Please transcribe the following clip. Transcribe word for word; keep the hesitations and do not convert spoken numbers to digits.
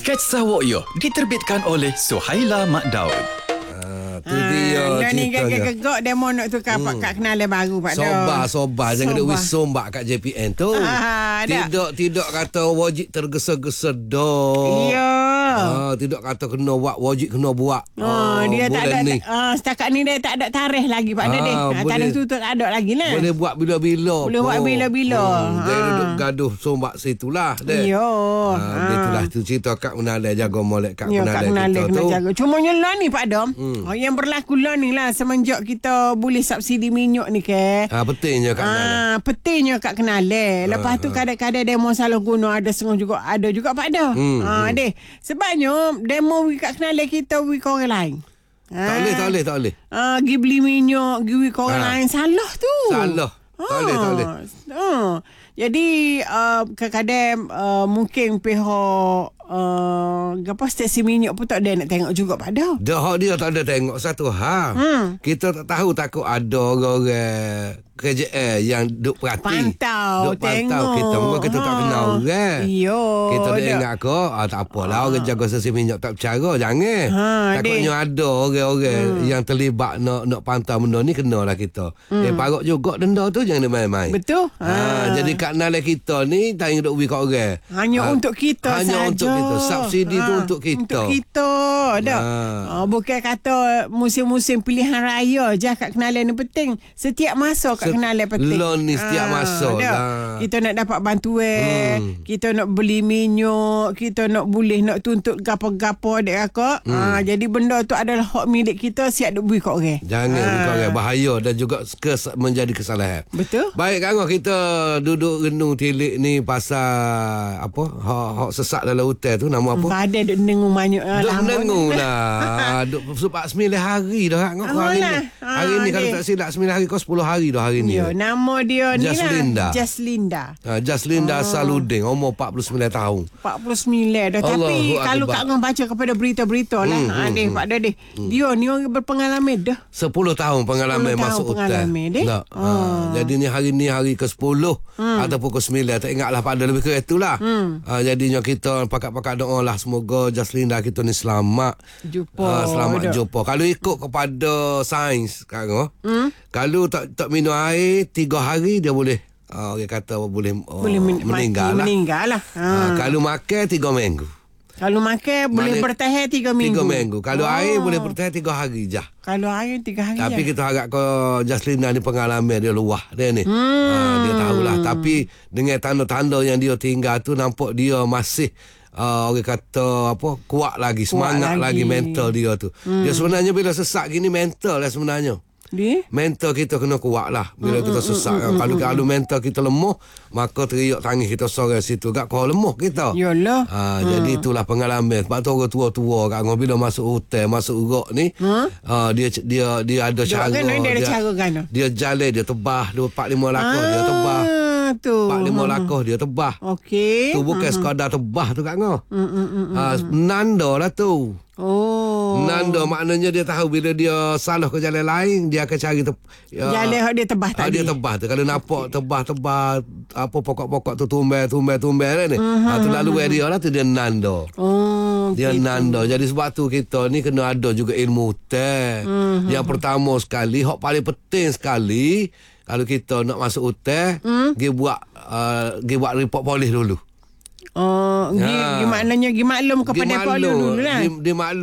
Sketsa Woyo diterbitkan oleh Suhaila Mak Daud. Tu dia ni ceritanya. gegak demo nak tukar hmm. Pak kenalan baru Pak Dok. Sobar, sobar. Jangan duk wisombak kat J P N tu. Ah, tidak, tidak kata wajib tergesa-gesa dah. Ya. Ah, tidak kata kena buat, wajib kena buat. Oh, Ah, dia tak ada ni. uh, setakat ni dia tak ada tarikh lagi Pak Dok. Ah, Ah, tarikh tu tak ada lagi lah. Boleh buat bila-bila. Boleh buat pun. bila-bila. Hmm, Ah. Jangan duduk gaduh sombak situlah. Dek. Ya. Ah, Ah. itulah tu cerita Kak Menalai jaga molek Kak Ya, Kak Menalai Menalai kita kena tu. jaga. Cuma lah ni Pak Dom. Hmm. Oh, yang berlaku lah ni lah semenjak kita boleh subsidi minyak ni ke. Ah, pentingnya Kak Menalai. Ah, pentingnya Kak Kenale. Lepas tu kadang-kadang demo salah guna ada setengah juga ada juga Pak Dah. Hmm, Ah, hmm. deh. Sebabnya demo we Kak Kenale kita we ke orang lain. Tak boleh, tak boleh, tak boleh. Ah, pergi beli minyak, pergi ke orang Ah. lain salah tu. Salah. Tak boleh, tak boleh. Ah. Jadi uh, kadang-kadang uh, mungkin pihak uh, apa stesen minyak pun tak ada nak tengok juga Pak Dah. Dah hak dia tak ada tengok satu hal. Hmm. Kita tak tahu takut ada orang-orang K J L yang duk perhati. Pantau, duk pantau tengok. kita. Mungkin kita tak Ha. kenal orang. Iyo, Kita dah dak. ingat ke, ah, tak apalah orang jaga sesi minyak tak bercara. Jangan. Ha, Takutnya ada orang-orang Hmm. yang terlibat nak nak pantau benda ni, kenalah kita. Hmm. Eh, parok juga denda tu jangan main-main. Betul. Ha, Ha. jadi kat nalai kita ni tak ingin duk bagi kat orang. Hanya Ha, untuk kita hanya saja. untuk kita. Subsidi tu Ha, untuk kita. Untuk kita. Dak. Ha. Ha, bukan kata musim-musim pilihan raya je Kak Kenalan ni penting. Setiap masa Kak Set- Kenalan penting. loan ni setiap masa dak. lah. Kita nak dapat bantuan, Hmm. kita nak beli minyak, kita nak boleh nak tuntut gapo-gapo dek kakak. Hmm. Ha, jadi benda tu adalah hak milik kita, siap duk beri kat orang. Jangan Ha. ha. orang bahaya dan juga kes, menjadi kesalahan. Betul. Baik kan kita duduk renung tilik ni pasal apa? Hak hak sesak dalam hotel tu nama apa? Badan duk dengung banyak ah, Duk lama ni. menengung lah. Duk sebab sembilan hari dah kan Oh, hari lah. ni. Ha, Hari ni kalau dia. tak silap sembilan hari kau sepuluh hari dah hari ni. Ya, nama dia ni Jaslinda. lah. Jaslinda. Ha, Jaslinda Oh. Saludin umur empat puluh sembilan tahun. empat puluh sembilan dah. Tapi Allahu kalau Akbar. Kak Ngah baca kepada berita-berita lah. Hmm, Ha, hmm, deh, hmm. Pak Dah deh. Dia ni orang berpengalaman dah. sepuluh tahun pengalaman sepuluh tahun masuk hotel. pengalaman, dek. Tak. Oh. Ha, jadi ni hari ni hari ke sepuluh Hmm. ataupun ke sembilan. Tak ingatlah pada lebih ke itulah. Hmm. Ha, jadinya kita pakat-pakat doa lah semoga Jaslinda kita ni selamat. Jumpa. Ha, selamat dah. jumpa. Kalau ikut kepada sains Kak Ngah, Hmm? kalau tak tak minum air tiga hari dia boleh ha, orang kata boleh, uh, Boleh men- meninggal mati, lah. meninggal lah. Ha. Ha, kalau makan tiga minggu. Kalau makan boleh Mana- bertahan tiga minggu. Tiga minggu. Kalau Oh. air boleh bertahan tiga hari je. Kalau air tiga hari Tapi je. kita harap ke Jaslinda ni pengalaman dia luah dia ni. Hmm. Ha, dia tahulah. Tapi dengan tanda-tanda yang dia tinggal tu nampak dia masih uh, orang kata apa kuat lagi, semangat lagi. lagi. mental dia tu. Hmm. Dia sebenarnya bila sesak gini mental lah sebenarnya. Dia? Mental kita kena kuat lah bila kita sesak. kan. Kalau kalau mental kita lemah, maka teriak tangis kita sore situ. Gak kau lemah kita. Yalah. Ha, Jadi itulah pengalaman. Sebab tu orang tua-tua kat Ngah bila masuk hotel, masuk urok ni, Hmm? ha, dia dia dia ada Dia cara. kan dia ada cara kan? Dia jalan, dia tebah. Dia empat lima lakah, dia tebah. Ah, tu. Empat lima lakah, dia tebah. Okey. Tu bukan sekadar tebah tu kat Ngah. Hmm, hmm, hmm, hmm. Ha, nanda lah tu. Oh. Nanda maknanya dia tahu bila dia salah ke jalan lain, dia akan cari te- ya, Jalan hak dia tebah Ah, tadi. dia tebah tu. Kalau nampak tebah-tebah apa pokok-pokok tu tumbai tumbai tumbai ni. Mhm. Ha, tu lalu dia lah tu dia nanda. Oh. Dia gitu. nanda. Jadi sebab tu kita ni kena ada juga ilmu hotel. Mhm. Yang pertama sekali, hak paling penting sekali kalau kita nak masuk hotel, Hmm? pergi buat uh, pergi buat report polis dulu. Oh, Ya. gi, gi maknanya gi maklum kepada Dia Paulo maklum, dulu lah. Dia, dia maklum